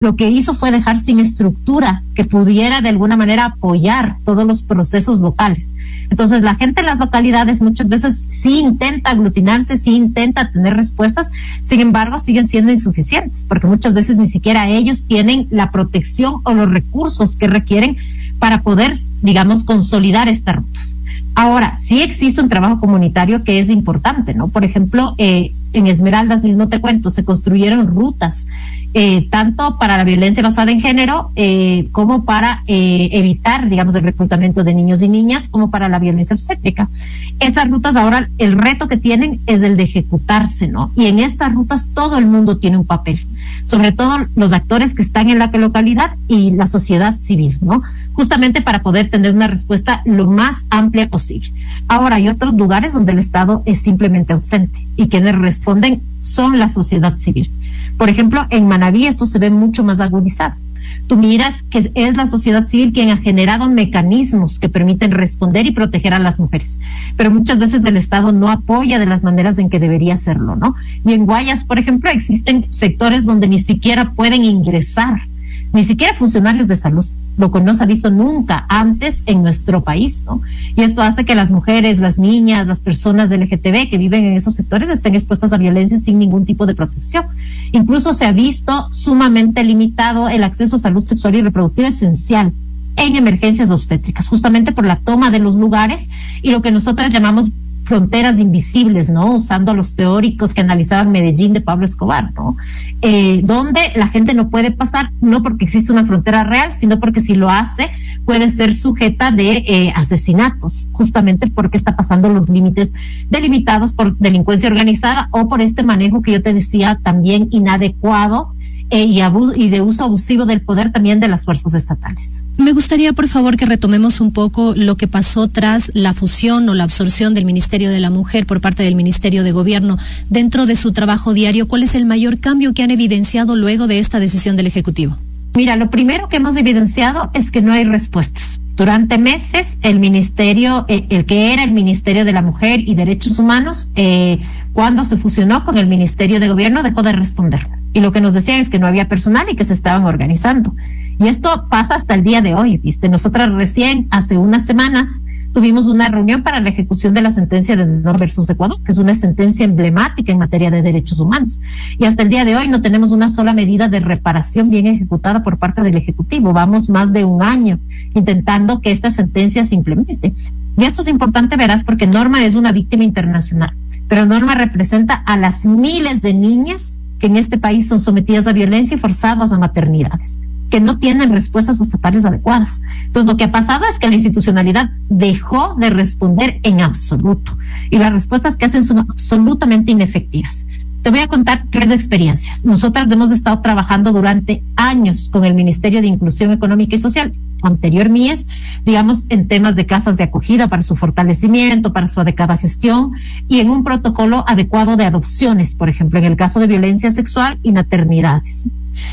lo que hizo fue dejar sin estructura que pudiera de alguna manera apoyar todos los procesos locales. Entonces la gente en las localidades muchas veces sí intenta aglutinarse, sí intenta tener respuestas, sin embargo siguen siendo insuficientes, porque muchas veces ni siquiera ellos tienen la protección o los recursos que requieren para poder, digamos, consolidar estas rutas. Ahora, sí existe un trabajo comunitario que es importante, ¿no? Por ejemplo, en Esmeraldas, mismo te cuento, se construyeron rutas tanto para la violencia basada en género como para evitar, digamos, el reclutamiento de niños y niñas, como para la violencia obstétrica. Estas rutas ahora, el reto que tienen es el de ejecutarse, ¿no? Y en estas rutas todo el mundo tiene un papel, sobre todo los actores que están en la localidad y la sociedad civil, ¿no? Justamente para poder tener una respuesta lo más amplia posible. Ahora, hay otros lugares donde el Estado es simplemente ausente y quienes responden son la sociedad civil. Por ejemplo, en Manabí esto se ve mucho más agudizado. Tú miras que es la sociedad civil quien ha generado mecanismos que permiten responder y proteger a las mujeres, pero muchas veces el Estado no apoya de las maneras en que debería hacerlo, ¿no? Y en Guayas, por ejemplo, existen sectores donde ni siquiera pueden ingresar, ni siquiera funcionarios de salud, lo que no se ha visto nunca antes en nuestro país, ¿no? Y esto hace que las mujeres, las niñas, las personas del LGTB que viven en esos sectores estén expuestas a violencia sin ningún tipo de protección. Incluso se ha visto sumamente limitado el acceso a salud sexual y reproductiva esencial en emergencias obstétricas, justamente por la toma de los lugares y lo que nosotros llamamos fronteras invisibles, ¿no? Usando a los teóricos que analizaban Medellín de Pablo Escobar, ¿no? Donde la gente no puede pasar, no porque existe una frontera real, sino porque si lo hace, puede ser sujeta de asesinatos, justamente porque está pasando los límites delimitados por delincuencia organizada o por este manejo que yo te decía también inadecuado y de uso abusivo del poder también de las fuerzas estatales. Me gustaría, por favor, que retomemos un poco lo que pasó tras la fusión o la absorción del Ministerio de la Mujer por parte del Ministerio de Gobierno. Dentro de su trabajo diario, ¿cuál es el mayor cambio que han evidenciado luego de esta decisión del Ejecutivo? Mira, lo primero que hemos evidenciado es que no hay respuestas. Durante meses, el ministerio, el que era el Ministerio de la Mujer y Derechos Humanos, cuando se fusionó con el Ministerio de Gobierno, dejó de responder. Y lo que nos decían es que no había personal y que se estaban organizando. Y esto pasa hasta el día de hoy, ¿viste? Nosotras recién, hace unas semanas, tuvimos una reunión para la ejecución de la sentencia de Nor versus Ecuador, que es una sentencia emblemática en materia de derechos humanos. Y hasta el día de hoy no tenemos una sola medida de reparación bien ejecutada por parte del Ejecutivo. Vamos más de un año intentando que esta sentencia se implemente. Y esto es importante, verás, porque Norma es una víctima internacional, pero Norma representa a las miles de niñas que en este país son sometidas a violencia y forzadas a maternidades, que no tienen respuestas estatales adecuadas. Entonces, lo que ha pasado es que la institucionalidad dejó de responder en absoluto y las respuestas que hacen son absolutamente inefectivas. Te voy a contar 3 experiencias. Nosotras hemos estado trabajando durante años con el Ministerio de Inclusión Económica y Social, anterior MIES, digamos, en temas de casas de acogida para su fortalecimiento, para su adecuada gestión y en un protocolo adecuado de adopciones, por ejemplo, en el caso de violencia sexual y maternidades.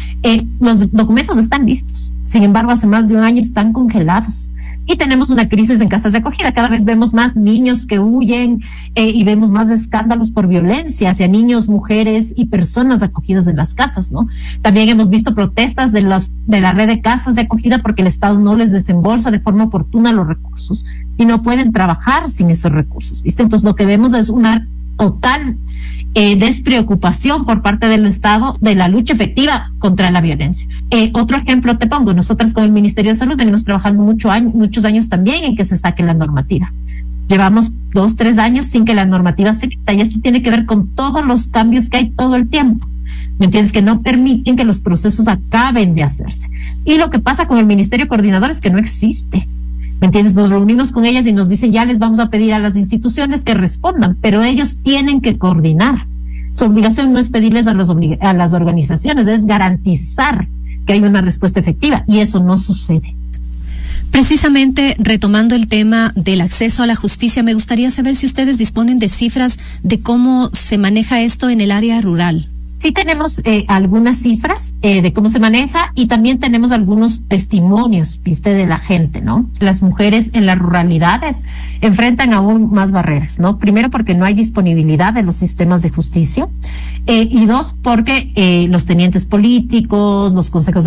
Los documentos están listos, sin embargo, hace más de un año están congelados. Y tenemos una crisis en casas de acogida. Cada vez vemos más niños que huyen y vemos más escándalos por violencia hacia niños, mujeres y personas acogidas en las casas, ¿no? También hemos visto protestas de la red de casas de acogida porque el Estado no les desembolsa de forma oportuna los recursos y no pueden trabajar sin esos recursos, ¿viste? Entonces lo que vemos es una total despreocupación por parte del Estado de la lucha efectiva contra la violencia. Otro ejemplo te pongo, nosotras con el Ministerio de Salud venimos trabajando muchos años también en que se saque la normativa. Llevamos 2-3 años sin que la normativa se quita y esto tiene que ver con todos los cambios que hay todo el tiempo. ¿Me entiendes? Que no permiten que los procesos acaben de hacerse. Y lo que pasa con el Ministerio Coordinador es que no existe. ¿Me entiendes? Nos reunimos con ellas y nos dicen, ya les vamos a pedir a las instituciones que respondan, pero ellos tienen que coordinar. Su obligación no es pedirles a las organizaciones, es garantizar que hay una respuesta efectiva, y eso no sucede. Precisamente retomando el tema del acceso a la justicia, me gustaría saber si ustedes disponen de cifras de cómo se maneja esto en el área rural. Sí tenemos algunas cifras de cómo se maneja y también tenemos algunos testimonios, viste, de la gente, ¿no? Las mujeres en las ruralidades enfrentan aún más barreras, ¿no? Primero porque no hay disponibilidad de los sistemas de justicia y dos porque los tenientes políticos, los consejos